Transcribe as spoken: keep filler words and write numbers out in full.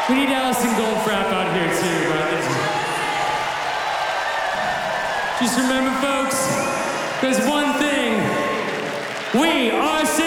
We need Allison Goldfrapp out here too, right? Just remember, folks, there's one thing. We are